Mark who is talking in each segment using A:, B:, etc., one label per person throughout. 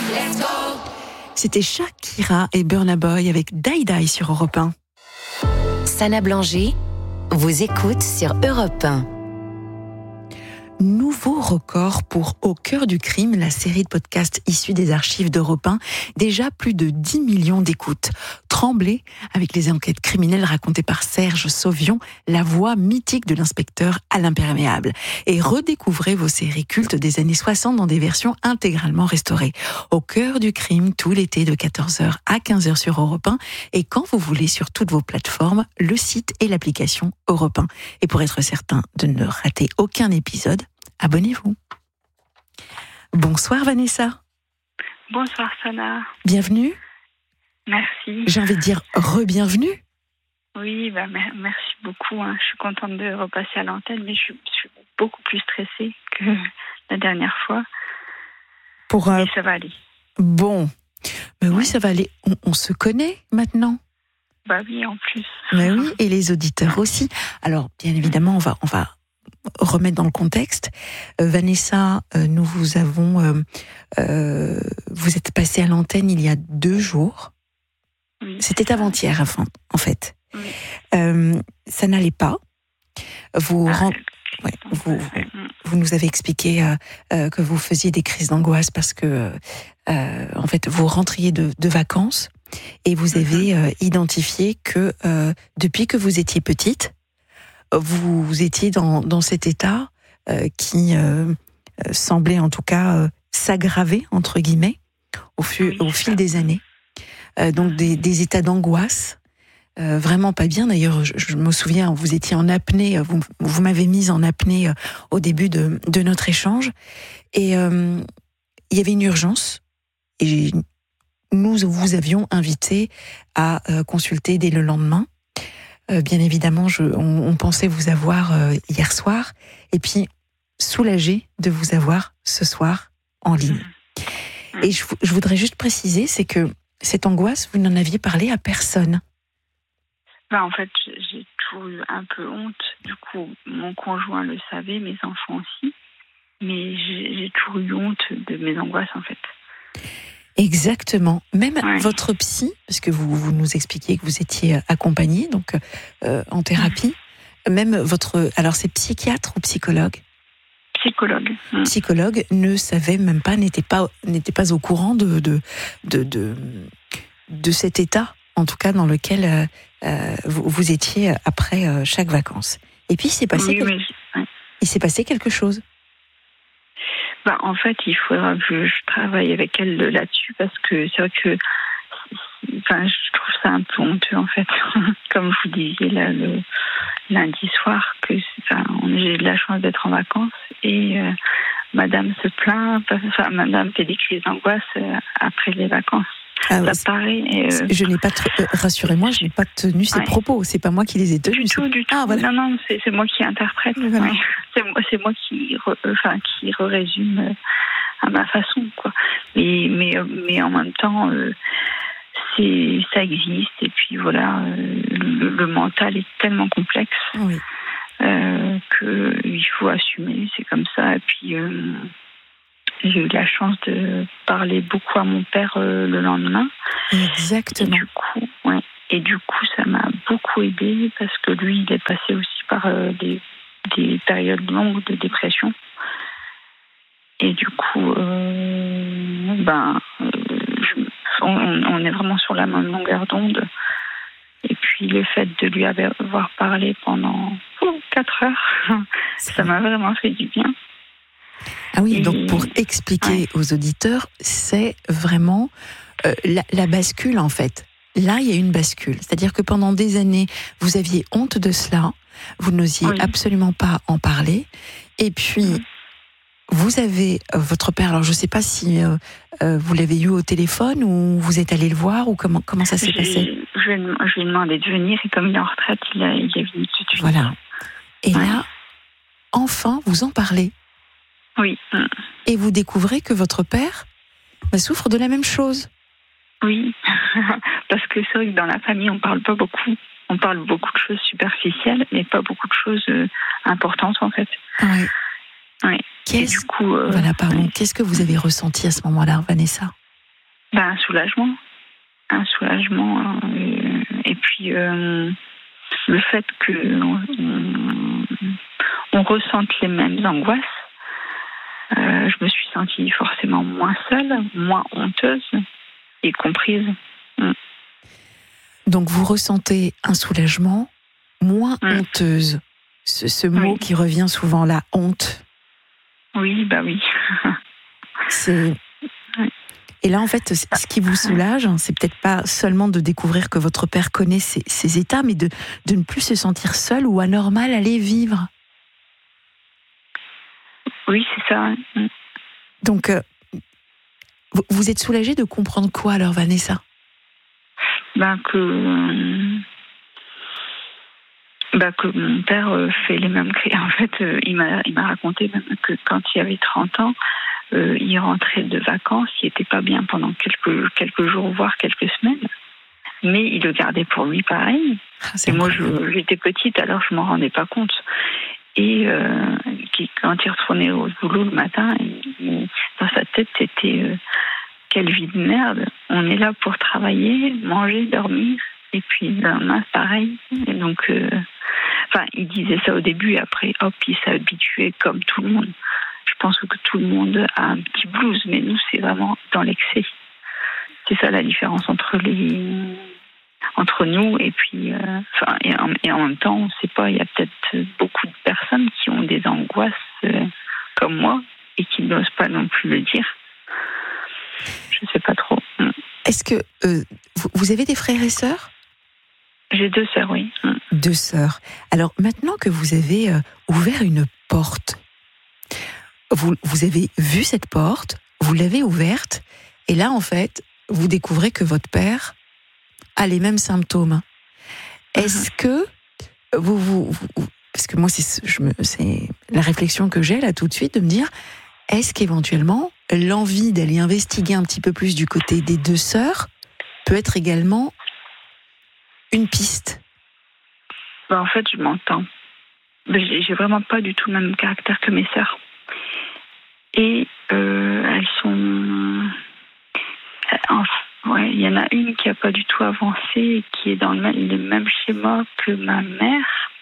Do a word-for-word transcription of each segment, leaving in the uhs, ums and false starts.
A: C'était Shakira et Burna Boy avec Die Die sur Europe un.
B: Sana Blanger vous écoute sur Europe un.
A: Nouveau record pour Au cœur du crime, la série de podcasts issue des archives d'Europe un. Déjà plus de dix millions d'écoutes. Tremblez avec les enquêtes criminelles racontées par Serge Sauvion, la voix mythique de l'inspecteur à l'imperméable. Et redécouvrez vos séries cultes des années soixante dans des versions intégralement restaurées. Au cœur du crime, tout l'été de quatorze heures à quinze heures sur Europe un. Et quand vous voulez sur toutes vos plateformes, le site et l'application Europe un. Et pour être certain de ne rater aucun épisode, abonnez-vous. Bonsoir Vanessa.
C: Bonsoir Sana.
A: Bienvenue.
C: Merci.
A: J'ai envie de dire re-bienvenue.
C: Oui, bah, merci beaucoup. Hein. Je suis contente de repasser à l'antenne, mais je suis, je suis beaucoup plus stressée que la dernière fois.
A: Pour, euh...
C: Mais ça va aller.
A: Bon. Mais oui,
C: ouais.
A: ça va aller. On, on se connaît maintenant.
C: Bah oui, en plus.
A: Mais oui, et les auditeurs aussi. Alors, bien évidemment, on va... On va remettre dans le contexte. Euh, Vanessa, euh, nous vous avons... Euh, euh, vous êtes passée à l'antenne il y a deux jours.
C: Oui,
A: C'était avant-hier, en fait.
C: Oui.
A: Euh, ça n'allait pas. Vous,
C: ah,
A: rend... ouais, vous, vous, vous nous avez expliqué euh, euh, que vous faisiez des crises d'angoisse parce que, euh, en fait, vous rentriez de, de vacances et vous avez euh, identifié que euh, depuis que vous étiez petite, vous, vous étiez dans, dans cet état euh, qui euh, semblait en tout cas euh, s'aggraver, entre guillemets, au, fu-
C: oui,
A: au fil des années. Euh, donc des, des états d'angoisse, euh, vraiment pas bien. D'ailleurs, je, je me souviens, vous étiez en apnée, vous, vous m'avez mise en apnée euh, au début de, de notre échange. Et euh, il y avait une urgence. Et nous vous avions invité à euh, consulter dès le lendemain. Euh, bien évidemment, je, on, on pensait vous avoir euh, hier soir, et puis soulagé de vous avoir ce soir en ligne. Et je, je voudrais juste préciser, c'est que cette angoisse, vous n'en aviez parlé à personne.
C: Bah, en fait, j'ai toujours eu un peu honte. Du coup, mon conjoint le savait, mes enfants aussi. Mais j'ai, j'ai toujours eu honte de mes angoisses, en fait.
A: Exactement. Même
C: ouais.
A: votre psy, parce que vous, vous nous expliquiez que vous étiez accompagnée, donc euh, en thérapie, mmh. même votre... Alors, c'est psychiatre ou psychologue ?
C: Psychologue. Mmh.
A: Psychologue ne savait même pas, n'était pas, n'était pas au courant de, de, de, de, de cet état, en tout cas dans lequel euh, euh, vous, vous étiez après euh, chaque vacances. Et puis, il s'est passé,
C: oui,
A: quel...
C: mais... ouais.
A: il s'est passé quelque chose.
C: Bah, en fait, il faudra que je travaille avec elle là-dessus parce que c'est vrai que enfin, je trouve ça un peu honteux, en fait. Comme je vous disais là, le lundi soir, que enfin, j'ai eu de la chance d'être en vacances et euh, madame se plaint, enfin, madame fait des crises d'angoisse euh, après les vacances.
A: Ah ouais,
C: ça paraît. Euh...
A: Je n'ai pas, t- rassurez-moi, je n'ai pas tenu ces ouais. propos. C'est pas moi qui les ai tenus.
C: Du tout, du tout.
A: Ah, voilà.
C: Non, non, c'est, c'est moi qui interprète. Voilà. Ouais. C'est, c'est moi qui, re, enfin, qui résume à ma façon, quoi. Mais, mais, mais en même temps, euh, c'est, ça existe. Et puis voilà, euh, le, le mental est tellement complexe
A: oui.
C: euh, que il faut assumer. C'est comme ça. Et puis. Euh, J'ai eu la chance de parler beaucoup à mon père euh, le lendemain.
A: Exactement.
C: Et du coup, ouais. Et du coup, ça m'a beaucoup aidée parce que lui, il est passé aussi par euh, des, des périodes longues de dépression. Et du coup, euh, ben, euh, je, on, on est vraiment sur la même longueur d'onde. Et puis, le fait de lui avoir parlé pendant oh, quatre heures, ça m'a vraiment fait du bien.
A: Ah oui, donc pour expliquer ouais. aux auditeurs, c'est vraiment euh, la, la bascule en fait. Là, il y a une bascule. C'est-à-dire que pendant des années, vous aviez honte de cela, vous n'osiez oui. absolument pas en parler. Et puis, oui. vous avez euh, votre père, alors je ne sais pas si euh, euh, vous l'avez eu au téléphone ou vous êtes allé le voir ou comment, comment ça s'est
C: J'ai,
A: passé ?
C: je, je lui ai demandé de venir et comme il est en retraite, il, a, il est venu tout de suite.
A: Voilà. Et
C: ouais.
A: là, enfin, vous en parlez.
C: Oui.
A: Et vous découvrez que votre père bah, souffre de la même chose.
C: Oui, parce que c'est vrai que dans la famille, on ne parle pas beaucoup. On parle beaucoup de choses superficielles, mais pas beaucoup de choses euh, importantes, en fait.
A: Oui.
C: Oui.
A: Qu'est-ce...
C: Et du coup, euh,
A: voilà, pardon.
C: oui.
A: Qu'est-ce que vous avez ressenti à ce moment-là, Vanessa ?
C: Ben, un soulagement. Un soulagement. Euh, et puis, euh, le fait qu'on on, on ressente les mêmes angoisses, euh, je me suis sentie forcément moins seule, moins honteuse et comprise. Mm.
A: Donc, vous ressentez un soulagement, moins mm. honteuse. Ce, ce mot oui. qui revient souvent, la honte.
C: Oui, bah oui.
A: C'est... Oui. Et là, en fait, ce qui vous soulage, c'est peut-être pas seulement de découvrir que votre père connaît ces, ces états, mais de, de ne plus se sentir seul ou anormal à les vivre.
C: Oui, c'est ça.
A: Donc, euh, vous, vous êtes soulagée de comprendre quoi, alors, Vanessa ?
C: Ben, que... Ben, que mon père fait les mêmes cris. En fait, il m'a, il m'a raconté même que quand il avait trente ans, Euh, il rentrait de vacances, il était pas bien pendant quelques, quelques jours, voire quelques semaines, mais il le gardait pour lui pareil. Ah, et moi, je, j'étais petite, alors je m'en rendais pas compte. Et euh, qui, quand il retournait au boulot le matin, il, dans sa tête, c'était euh, quelle vie de merde. On est là pour travailler, manger, dormir, et puis le lendemain, pareil. Et donc, euh, enfin, il disait ça au début, et après, hop, il s'est habitué comme tout le monde. Je pense que tout le monde a un petit blues, mais nous, c'est vraiment dans l'excès. C'est ça la différence entre les, entre nous et puis, euh, enfin, et en, et en même temps, on ne sait pas. Il y a peut-être beaucoup de personnes qui ont des angoisses euh, comme moi et qui n'osent pas non plus le dire. Je ne sais pas trop.
A: Est-ce que euh, vous, vous avez des frères et sœurs ?
C: J'ai deux sœurs, oui.
A: Deux sœurs. Alors maintenant que vous avez euh, ouvert une porte. Vous, vous avez vu cette porte, vous l'avez ouverte, et là, en fait, vous découvrez que votre père a les mêmes symptômes. Est-ce que vous... vous, vous parce que moi, c'est, je me, c'est la réflexion que j'ai là tout de suite, de me dire, est-ce qu'éventuellement, l'envie d'aller investiguer un petit peu plus du côté des deux sœurs peut être également une piste ?
C: Ben, en fait, je m'entends. J'ai, j'ai vraiment pas du tout le même caractère que mes sœurs. Et euh, elles sont... Enfin, ouais, il y en a une qui n'a pas du tout avancé et qui est dans le même, le même schéma que ma mère.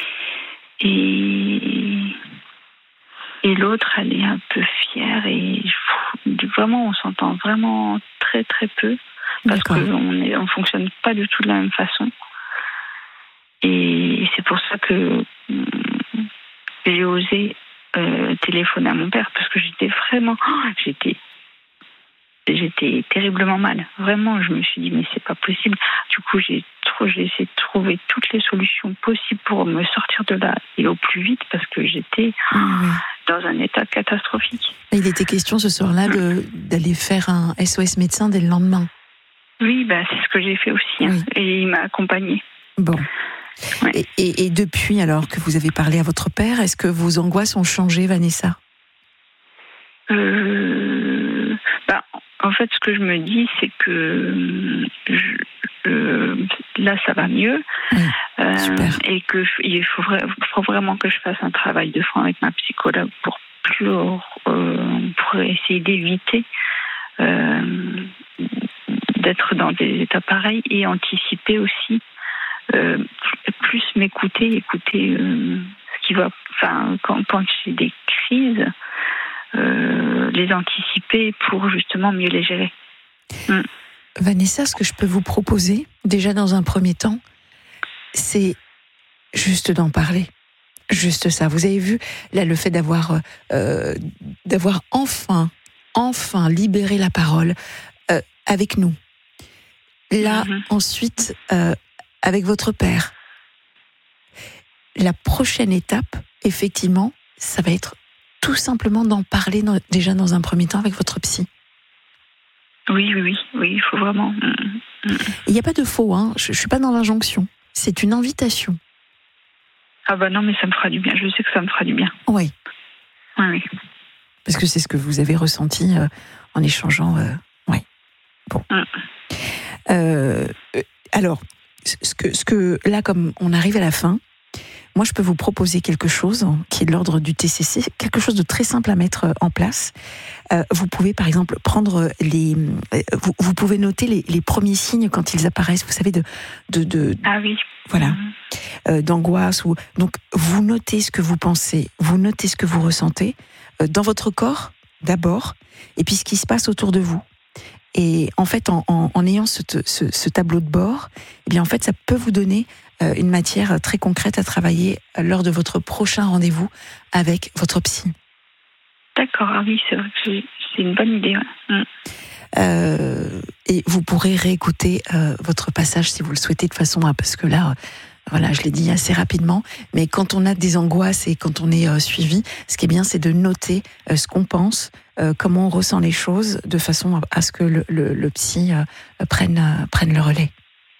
C: Et, et l'autre, elle est un peu fière. Et vraiment, on s'entend vraiment très très peu. Parce qu'on ne on fonctionne pas du tout de la même façon. Et c'est pour ça que j'ai osé... Euh, téléphoner à mon père parce que j'étais vraiment oh, j'étais j'étais terriblement mal, vraiment. Je me suis dit mais c'est pas possible. Du coup j'ai trop j'ai essayé de trouver toutes les solutions possibles pour me sortir de là et au plus vite parce que j'étais mmh. dans un état catastrophique.
A: Il était question ce soir-là de, d'aller faire un S O S médecin dès le lendemain.
C: Oui, bah, c'est ce que j'ai fait aussi oui. hein, et il m'a accompagnée.
A: Bon. Ouais. Et, et, et depuis, alors que vous avez parlé à votre père, est-ce que vos angoisses ont changé, Vanessa ?
C: euh, bah, En fait, ce que je me dis, c'est que je, euh, là, ça va mieux.
A: Oui, euh, super.
C: Et qu'il faut, faut vraiment que je fasse un travail de fond avec ma psychologue pour, plus, euh, pour essayer d'éviter euh, d'être dans des états pareils et anticiper aussi. Euh, plus m'écouter, écouter euh, ce qui va, enfin, quand, quand j'ai des crises, euh, les anticiper pour justement mieux les gérer. Mm.
A: Vanessa, ce que je peux vous proposer, déjà dans un premier temps, c'est juste d'en parler. Juste ça. Vous avez vu, là, le fait d'avoir, euh, d'avoir enfin, enfin libéré la parole euh, avec nous. Là, mm-hmm. ensuite, euh, avec votre père. La prochaine étape, effectivement, ça va être tout simplement d'en parler dans, déjà dans un premier temps avec votre psy.
C: Oui, oui, oui, oui, il faut vraiment.
A: Il n'y a pas de faux, hein. Je ne suis pas dans l'injonction. C'est une invitation.
C: Ah bah non, mais ça me fera du bien. Je sais que ça me fera du bien.
A: Oui.
C: Oui, oui.
A: Parce que c'est ce que vous avez ressenti euh, en échangeant. Euh, oui. Bon. Mm. Euh, alors. Ce que, ce que là, comme on arrive à la fin, moi, je peux vous proposer quelque chose qui est de l'ordre du T C C, quelque chose de très simple à mettre en place. Euh, vous pouvez, par exemple, prendre les, vous, vous pouvez noter les, les premiers signes quand ils apparaissent. Vous savez de, de, de
C: Ah oui.
A: voilà,
C: Mmh.
A: euh, d'angoisse ou donc vous notez ce que vous pensez, vous notez ce que vous ressentez euh, dans votre corps d'abord, et puis ce qui se passe autour de vous. Et en fait, en, en, en ayant ce, ce, ce tableau de bord, eh bien en fait, ça peut vous donner euh, une matière très concrète à travailler lors de votre prochain rendez-vous avec votre psy.
C: D'accord, ah oui, c'est vrai que j'ai, c'est une bonne idée. Ouais. Mm.
A: Euh, et vous pourrez réécouter euh, votre passage si vous le souhaitez de façon à, parce que là, euh, voilà, je l'ai dit assez rapidement, mais quand on a des angoisses et quand on est euh, suivi, ce qui est bien, c'est de noter euh, ce qu'on pense, euh, comment on ressent les choses, de façon à, à ce que le, le, le psy euh, prenne, euh, prenne le relais. D'accord ?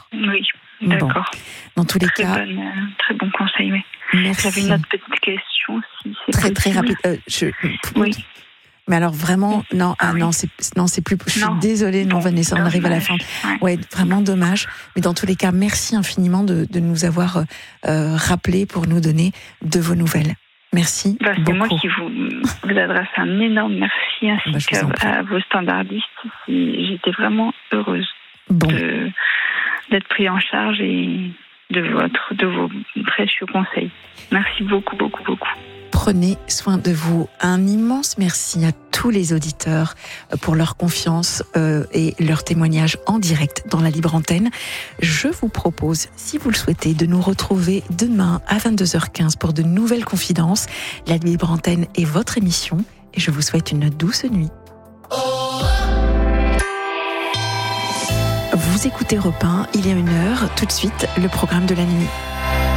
C: Oui, d'accord.
A: Bon. Dans tous les
C: très
A: cas,
C: bonne, euh, très bon conseil. Oui.
A: Merci.
C: J'avais une autre petite question, si c'est
A: Très
C: possible.
A: très rapide. Euh, je...
C: Oui.
A: Mais alors vraiment, non, ah,
C: Ah oui.
A: non, c'est non, c'est plus. Je suis
C: Non.
A: désolée, non,
C: Bon,
A: Vanessa, on arrive à la fin.
C: Ouais.
A: Ouais, vraiment dommage. Mais dans tous les cas, merci infiniment de, de nous avoir euh, rappelé pour nous donner de vos nouvelles. Merci.
C: Bah, c'est
A: beaucoup.
C: moi qui vous, vous adresse un énorme merci ainsi
A: Bah, je vous en prie.
C: qu'à à vos standardistes. Et j'étais vraiment heureuse
A: Bon,
C: de, d'être pris en charge et de votre, de vos précieux conseils. Merci beaucoup, beaucoup, beaucoup.
A: prenez soin de vous. Un immense merci à tous les auditeurs pour leur confiance euh, et leur témoignage en direct dans la Libre Antenne. Je vous propose, si vous le souhaitez, de nous retrouver demain à vingt-deux heures quinze pour de nouvelles confidences. La Libre Antenne est votre émission et je vous souhaite une douce nuit. Vous écoutez Europe un, il y a une heure, tout de suite, le programme de la nuit.